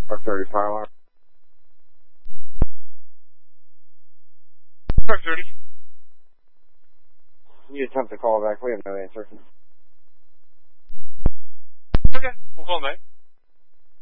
Park 30 fire alarm. Park 30. You attempt to call back. We have no answer. Okay, we'll call him back.